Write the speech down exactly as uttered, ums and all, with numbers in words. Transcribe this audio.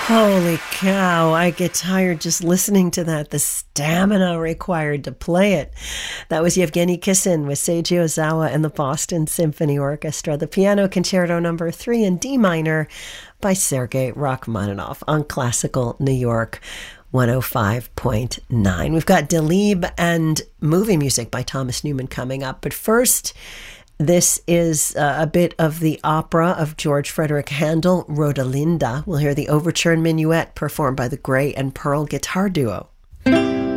Holy cow, I get tired just listening to that. The stamina required to play it. That was Yevgeny Kissin with Seiji Ozawa and the Boston Symphony Orchestra. The Piano Concerto number three in D minor by Sergei Rachmaninoff on Classical New York one oh five point nine. We've got Delibes and movie music by Thomas Newman coming up. But first, this is uh, a bit of the opera of George Frederick Handel, Rodelinda. We'll hear the overture and minuet performed by the Gray and Pearl Guitar Duo.